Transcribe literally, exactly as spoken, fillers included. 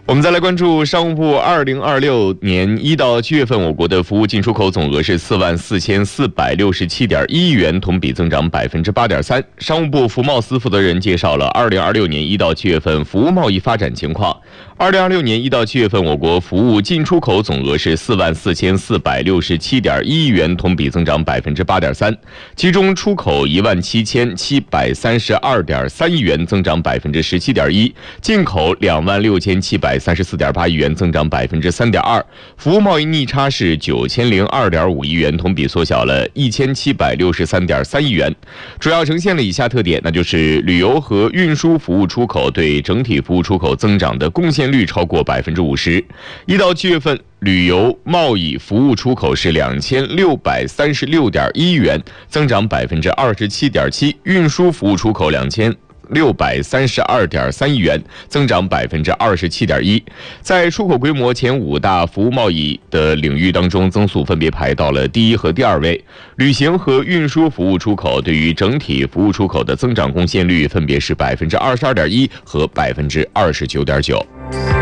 我们再来关注商务部二零二六年一到七月份，我国的服务进出口总额是四万四千四百六十七点一亿元，同比增长百分之八点三。商务部服贸司负责人介绍了二零二六年一到七月份服务贸易发展情况。二零二六年一到七月份，我国服务进出口总额是四万四千四百六十七点一亿元，同比增长百分之八点三。其中出口一万七千七百三十二点三亿元，增长百分之十七点一；进口两万六千七百三十四点八亿元，增长百分之三点二。服务贸易逆差是九千零二点五亿元，同比缩小了一千七百六十三点三亿元。主要呈现了以下特点，那就是旅游和运输服务出口对整体服务出口增长的贡献率超过百分之五十。一到七月份，旅游贸易服务出口是两千六百三十六点一亿元，增长百分之二十七点七；运输服务出口两千六百三十二点三亿元，增长百分之二十七点一。在出口规模前五大服务贸易的领域当中，增速分别排到了第一和第二位。旅行和运输服务出口对于整体服务出口的增长贡献率分别是百分之二十二点一和百分之二十九点九。